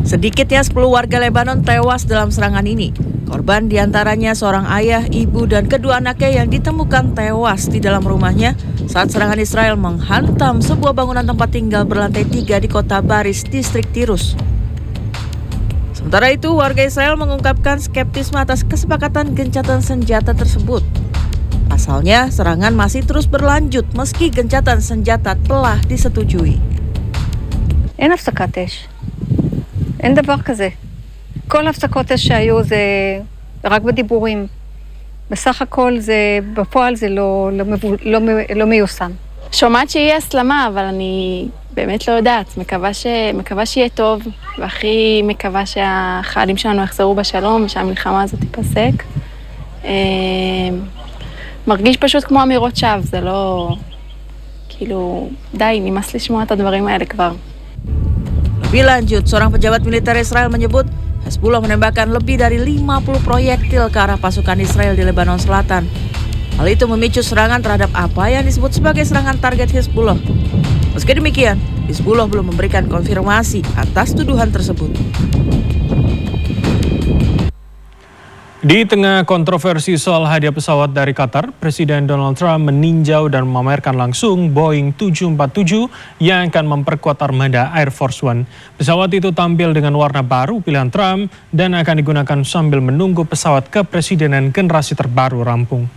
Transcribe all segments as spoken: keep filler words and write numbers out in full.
Sedikitnya sepuluh warga Lebanon tewas dalam serangan ini. Korban diantaranya seorang ayah, ibu, dan kedua anaknya yang ditemukan tewas di dalam rumahnya saat serangan Israel menghantam sebuah bangunan tempat tinggal berlantai tiga di kota Baris, distrik Tirus. Sementara itu, warga Israel mengungkapkan skeptisme atas kesepakatan gencatan senjata tersebut. Pasalnya, serangan masih terus berlanjut meski gencatan senjata telah disetujui. אין הפסקת אש. אין דבר כזה. כל הפסקות אש שהיו זה רק בדיבורים. בסך הכל זה, בפועל זה לא, לא, לא, לא מיושם. שומעת שיהיה הסלמה, אבל אני באמת לא יודעת. מקווה, ש, מקווה שיהיה טוב, והכי מקווה שהחיילים שלנו יחזרו בשלום, ושהמלחמה הזאת תיפסק. מרגיש פשוט כמו אמירות שווא, זה לא... כאילו, די, נמאס לשמוע את הדברים האלה כבר. Lebih lanjut, seorang pejabat militer Israel menyebut Hezbollah menembakkan lebih dari lima puluh proyektil ke arah pasukan Israel di Lebanon Selatan. Hal itu memicu serangan terhadap apa yang disebut sebagai serangan target Hezbollah. Meski demikian, Hezbollah belum memberikan konfirmasi atas tuduhan tersebut. Di tengah kontroversi soal hadiah pesawat dari Qatar, Presiden Donald Trump meninjau dan memamerkan langsung Boeing tujuh empat tujuh yang akan memperkuat armada Air Force One. Pesawat itu tampil dengan warna baru pilihan Trump dan akan digunakan sambil menunggu pesawat kepresidenan generasi terbaru rampung.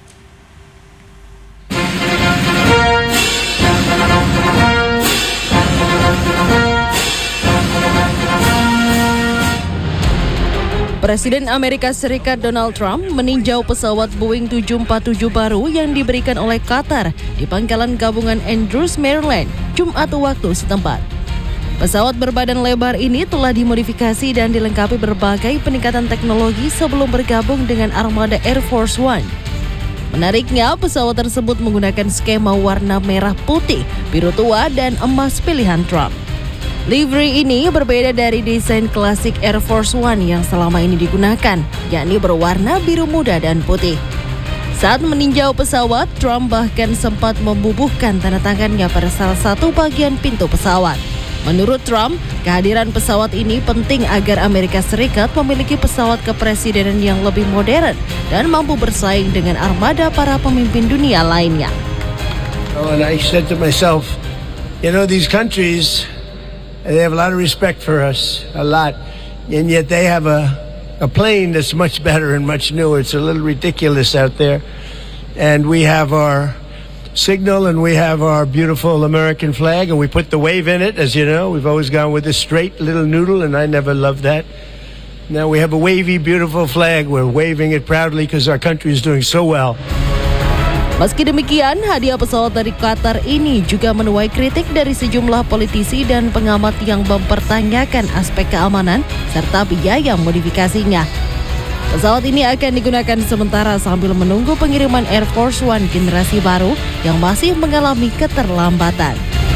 Presiden Amerika Serikat Donald Trump meninjau pesawat Boeing tujuh empat tujuh baru yang diberikan oleh Qatar di pangkalan gabungan Andrews, Maryland, Jumat waktu setempat. Pesawat berbadan lebar ini telah dimodifikasi dan dilengkapi berbagai peningkatan teknologi sebelum bergabung dengan armada Air Force One. Menariknya, pesawat tersebut menggunakan skema warna merah putih, biru tua, dan emas pilihan Trump. Livery ini berbeda dari desain klasik Air Force One yang selama ini digunakan, yakni berwarna biru muda dan putih. Saat meninjau pesawat, Trump bahkan sempat membubuhkan tanda tangannya pada salah satu bagian pintu pesawat. Menurut Trump, kehadiran pesawat ini penting agar Amerika Serikat memiliki pesawat kepresidenan yang lebih modern dan mampu bersaing dengan armada para pemimpin dunia lainnya. Oh, and I said to myself, you know, these countries, they have a lot of respect for us, a lot, and yet they have a, a plane that's much better and much newer. It's a little ridiculous out there. And we have our signal and we have our beautiful American flag, and we put the wave in it, as you know. We've always gone with a straight little noodle, and I never loved that. Now we have a wavy, beautiful flag. We're waving it proudly because our country is doing so well. Meski demikian, hadiah pesawat dari Qatar ini juga menuai kritik dari sejumlah politisi dan pengamat yang mempertanyakan aspek keamanan serta biaya modifikasinya. Pesawat ini akan digunakan sementara sambil menunggu pengiriman Air Force One generasi baru yang masih mengalami keterlambatan.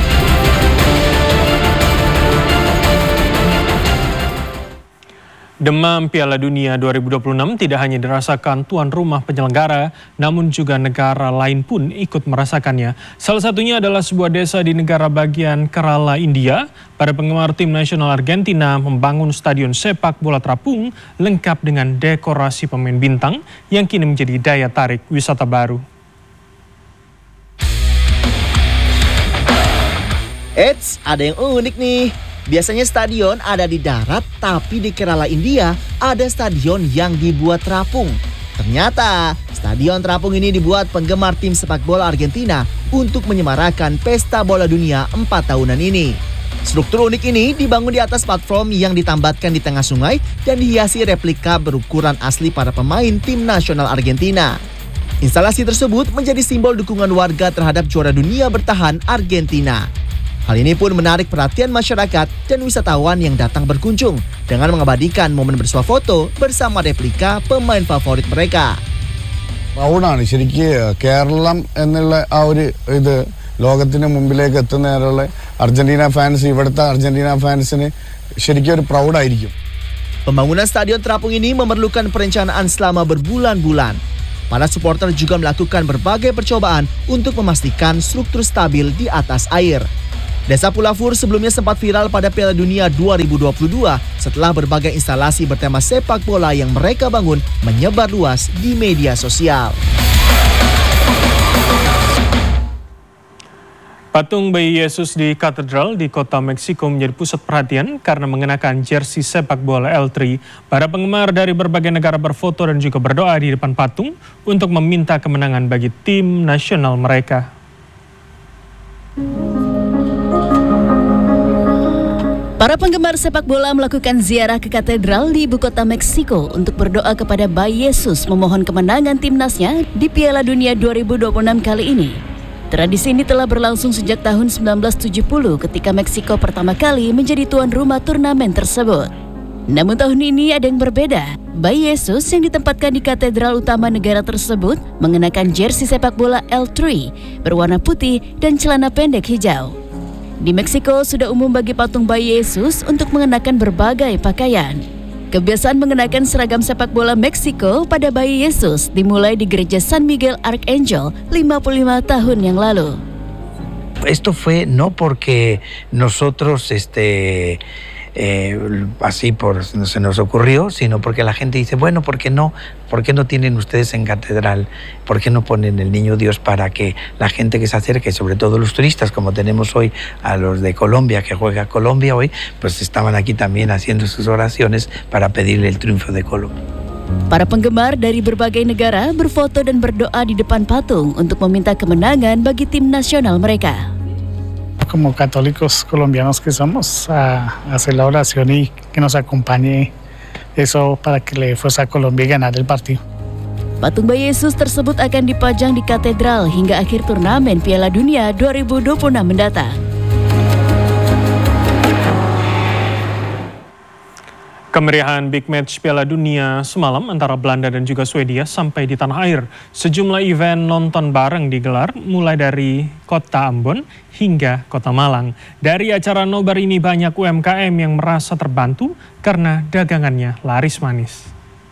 Demam Piala Dunia dua ribu dua puluh enam tidak hanya dirasakan tuan rumah penyelenggara, namun juga negara lain pun ikut merasakannya. Salah satunya adalah sebuah desa di negara bagian Kerala, India. Para penggemar tim nasional Argentina membangun stadion sepak bola terapung lengkap dengan dekorasi pemain bintang yang kini menjadi daya tarik wisata baru. Eits, ada yang unik nih. Biasanya stadion ada di darat, tapi di Kerala, India ada stadion yang dibuat terapung. Ternyata stadion terapung ini dibuat penggemar tim sepak bola Argentina untuk menyemarakan pesta bola dunia empat tahunan ini. Struktur unik ini dibangun di atas platform yang ditambatkan di tengah sungai dan dihiasi replika berukuran asli para pemain tim nasional Argentina. Instalasi tersebut menjadi simbol dukungan warga terhadap juara dunia bertahan Argentina. Hal ini pun menarik perhatian masyarakat dan wisatawan yang datang berkunjung dengan mengabadikan momen bersuah foto bersama replika pemain favorit mereka. പ്രൗഡാണ് ശരിക്കും കേരളം എന്നുള്ള ആ ഒരു ഇത് ലോകത്തിന് മുമ്പിലേക്ക് എത്തുന്നതിനുള്ള Argentina fans ഇവിടുത്തെ അർജന്റീന ഫാൻസിന് ശരിക്കും ഒരു പ്രൗഡായിരിക്കും. Pembangunan stadion terapung ini memerlukan perencanaan selama berbulan-bulan. Para supporter juga melakukan berbagai percobaan untuk memastikan struktur stabil di atas air. Desa Pulafur sebelumnya sempat viral pada Piala Dunia dua ribu dua puluh dua setelah berbagai instalasi bertema sepak bola yang mereka bangun menyebar luas di media sosial. Patung bayi Yesus di katedral di kota Meksiko menjadi pusat perhatian karena mengenakan jersey sepak bola L tiga. Para penggemar dari berbagai negara berfoto dan juga berdoa di depan patung untuk meminta kemenangan bagi tim nasional mereka. Para penggemar sepak bola melakukan ziarah ke katedral di ibu kota Meksiko untuk berdoa kepada bayi Yesus memohon kemenangan timnasnya di Piala Dunia dua ribu dua puluh enam kali ini. Tradisi ini telah berlangsung sejak tahun sembilan belas tujuh puluh ketika Meksiko pertama kali menjadi tuan rumah turnamen tersebut. Namun tahun ini ada yang berbeda. Bayi Yesus yang ditempatkan di katedral utama negara tersebut mengenakan jersey sepak bola L tiga berwarna putih dan celana pendek hijau. Di Meksiko sudah umum bagi patung bayi Yesus untuk mengenakan berbagai pakaian. Kebiasaan mengenakan seragam sepak bola Meksiko pada bayi Yesus dimulai di gereja San Miguel Arcángel lima puluh lima tahun yang lalu. Esto fue no porque nosotros este Eh, así por se nos ocurrió, sino porque la gente dice, bueno, ¿por qué no? ¿Por qué no tienen ustedes en catedral? ¿Por qué no ponen el niño Dios para que la gente que se acerque, sobre todo los turistas, como tenemos hoy a los de Colombia, que juega Colombia hoy, pues estaban aquí también haciendo sus oraciones para pedirle el triunfo de Colombia. Para penggemar dari berbagai negara berfoto dan berdoa di depan patung untuk meminta kemenangan bagi tim nasional mereka. Como católicos colombianos que somos, a hacer la oración y que nos acompañe eso para que le fuerza a Colombia ganar el partido. Patung bayi Yesus tersebut akan dipajang di katedral hingga akhir turnamen Piala Dunia dua ribu dua puluh enam mendatang. Kemeriahan Big Match Piala Dunia semalam antara Belanda dan juga Swedia sampai di tanah air. Sejumlah event nonton bareng digelar mulai dari kota Ambon hingga kota Malang. Dari acara nobar ini banyak U M K M yang merasa terbantu karena dagangannya laris manis.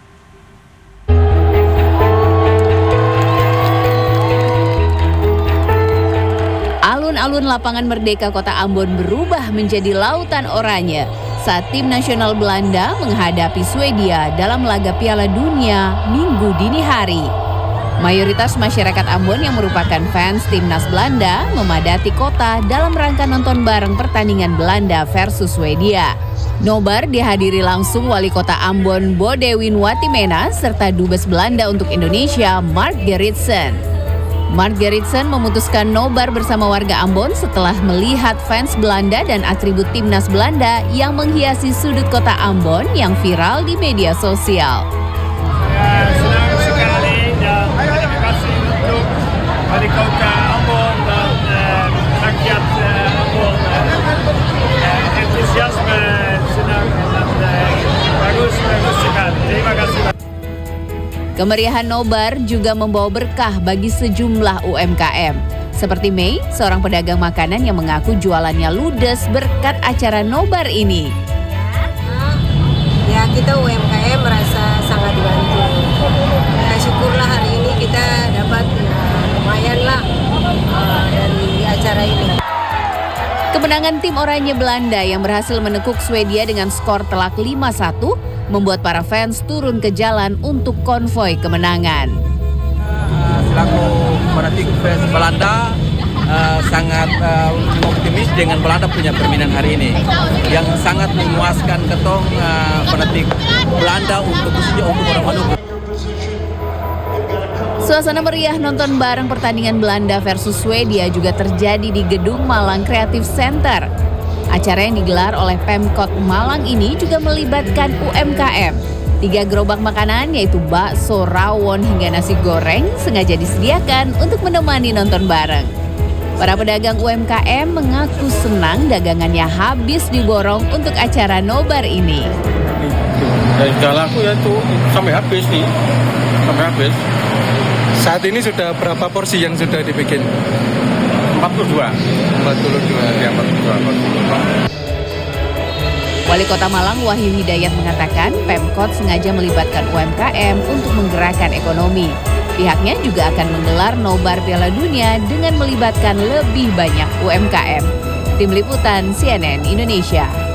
Alun-alun lapangan Merdeka Kota Ambon berubah menjadi lautan oranye saat tim nasional Belanda menghadapi Swedia dalam laga Piala Dunia Minggu dini hari. Mayoritas masyarakat Ambon yang merupakan fans timnas Belanda memadati kota dalam rangka nonton bareng pertandingan Belanda versus Swedia. Nobar dihadiri langsung Wali Kota Ambon Bodewin Watimena serta Dubes Belanda untuk Indonesia Mark Gerritsen. Mark Gerritsen memutuskan nobar bersama warga Ambon setelah melihat fans Belanda dan atribut timnas Belanda yang menghiasi sudut kota Ambon yang viral di media sosial. Ya, senang sekali dan terima kasih untuk wali kota Ambon dan uh, rakyat uh, Ambon. Uh, entusiasme senang dan uh, bagus, bagus sekali. Terima kasih. Kemeriahan nobar juga membawa berkah bagi sejumlah U M K M. Seperti Mei, seorang pedagang makanan yang mengaku jualannya ludes berkat acara nobar ini. Ya, kita U M K M merasa sangat dibantu. Ya, syukurlah hari ini kita dapat ya, lumayan lah uh, dari acara ini. Kemenangan tim oranye Belanda yang berhasil menekuk Swedia dengan skor telak lima satu membuat para fans turun ke jalan untuk konvoi kemenangan. Uh, selaku fanatik fans Belanda, uh, sangat uh, optimis dengan Belanda punya permainan hari ini, yang sangat memuaskan ketong uh, fanatik Belanda untuk khususnya untuk orang Bandung. Suasana meriah nonton bareng pertandingan Belanda versus Swedia juga terjadi di Gedung Malang Creative Center. Acara yang digelar oleh Pemkot Malang ini juga melibatkan U M K M. Tiga gerobak makanan yaitu bakso, rawon hingga nasi goreng sengaja disediakan untuk menemani nonton bareng. Para pedagang U M K M mengaku senang dagangannya habis diborong untuk acara nobar ini. Dari sudah laku ya tuh sampai habis nih, sampai habis. Saat ini sudah berapa porsi yang sudah dibikin? empat puluh dua. empat puluh dua, ya empat puluh dua. Wali Kota Malang Wahyu Hidayat mengatakan Pemkot sengaja melibatkan U M K M untuk menggerakkan ekonomi. Pihaknya juga akan menggelar nobar Piala Dunia dengan melibatkan lebih banyak U M K M. Tim Liputan C N N Indonesia.